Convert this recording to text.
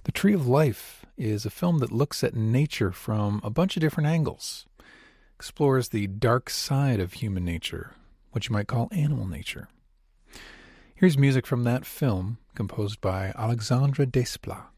The Tree of Life is a film that looks at nature from a bunch of different angles, explores the dark side of human nature, what you might call animal nature. Here's music from that film, composed by Alexandre Desplat.